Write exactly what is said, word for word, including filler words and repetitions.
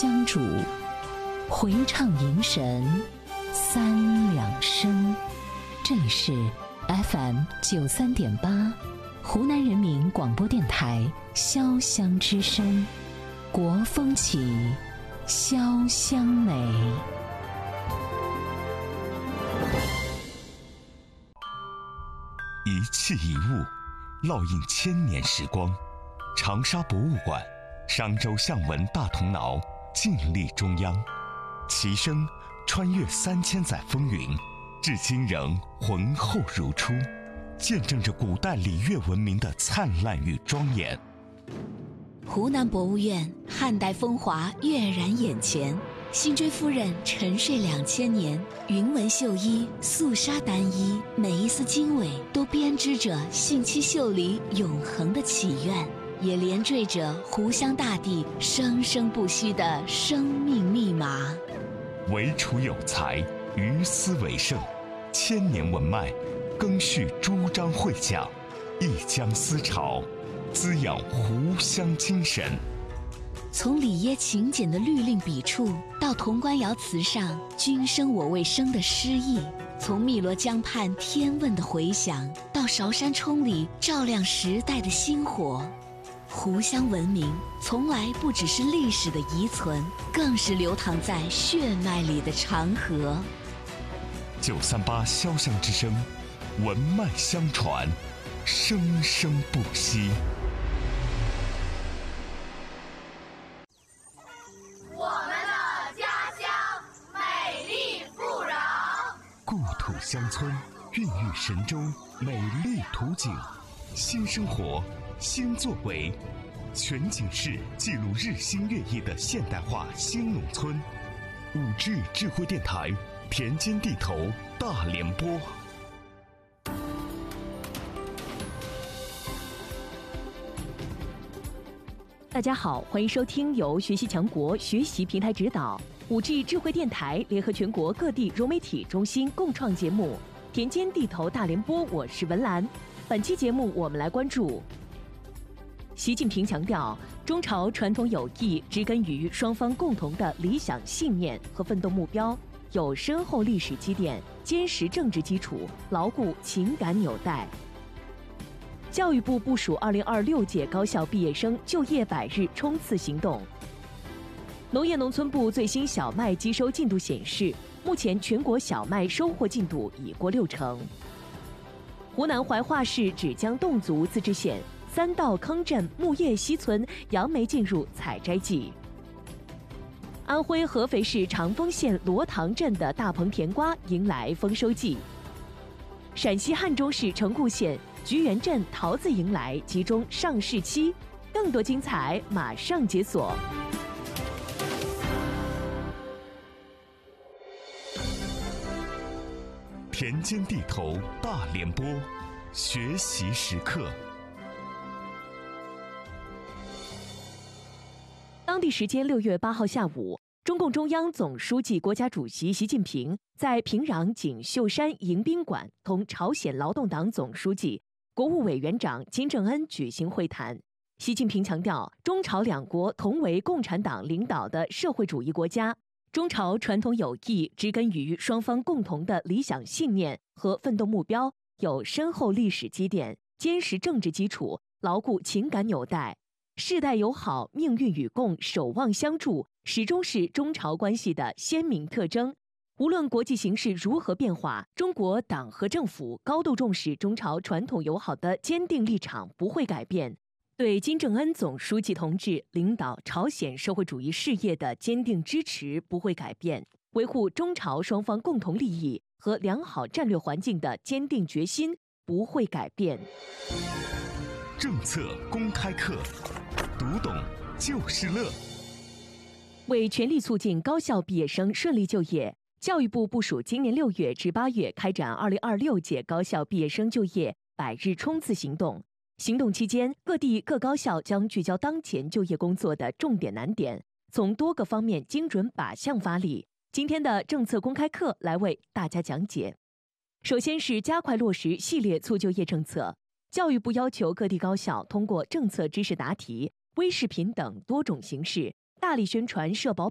相助，回唱迎神三两声。这里是 F M 九三点八，湖南人民广播电台潇湘之声，国风起，潇湘美。 一器一物，烙印千年时光。长沙博物馆、商周象纹大铜挠尽力中央，其声穿越三千载风云，至今仍浑厚如初，见证着古代礼乐文明的灿烂与庄严。 湖南博物院汉代风华跃然眼前，辛追夫人沉睡两千年，云纹绣衣、素纱单衣，每一丝经纬都编织着信息秀里永恒的祈愿，也连缀着湖湘大地生生不息的生命密码。 惟楚有才，于斯为盛，千年文脉，更续朱张会讲，一江思潮，滋养湖湘精神。 从里耶勤俭的律令笔触，到潼关窑瓷上君生我未生的诗意；从汨罗江畔天问的回响，到韶山冲里照亮时代的星火。湖湘文明从来不只是历史的遗存，更是流淌在血脉里的长河。 九三八潇湘之声，文脉相传，生生不息。 我们的家乡美丽富饶， 故土乡村孕育神州美丽图景，新生活新作为，全景式记录日新月异的现代化新农村。五 G 智慧电台，田间地头大联播。 大家好，欢迎收听由学习强国学习平台指导 五 G 智慧电台联合全国各地融媒体中心共创节目《田间地头大联播》，我是文兰。本期节目我们来关注习近平强调，中朝传统友谊植根于双方共同的理想信念和奋斗目标，有深厚历史积淀，坚实政治基础，牢固情感纽带。教育部部署二零二六届高校毕业生就业百日冲刺行动。农业农村部最新小麦机收进度显示，目前全国小麦收获进度已过六成。湖南怀化市芷江侗族自治县三道坑镇木叶溪村杨梅进入采摘季。安徽合肥市长丰县罗塘镇的大棚甜瓜迎来丰收季。陕西汉中市城固县菊园镇桃子迎来集中上市期，更多精彩马上解锁。 田间地头大联播，学习时刻。 当地时间六月八号下午，中共中央总书记、国家主席习近平在平壤锦绣山迎宾馆同朝鲜劳动党总书记、国务委员长金正恩举行会谈。习近平强调，中朝两国同为共产党领导的社会主义国家，中朝传统友谊植根于双方共同的理想信念和奋斗目标，有深厚历史积淀，坚实政治基础，牢固情感纽带。世代友好、命运与共、守望相助，始终是中朝关系的鲜明特征。无论国际形势如何变化，中国党和政府高度重视中朝传统友好的坚定立场不会改变，对金正恩总书记同志领导朝鲜社会主义事业的坚定支持不会改变，维护中朝双方共同利益和良好战略环境的坚定决心不会改变。 政策公开课，读懂就是乐。 为全力促进高校毕业生顺利就业，教育部部署今年六月至八月开展二零二六届高校毕业生就业百日冲刺行动。行动期间，各地各高校将聚焦当前就业工作的重点难点，从多个方面精准靶向发力。今天的政策公开课来为大家讲解。首先是加快落实系列促就业政策。教育部要求各地高校通过政策知识答题、微视频等多种形式，大力宣传社保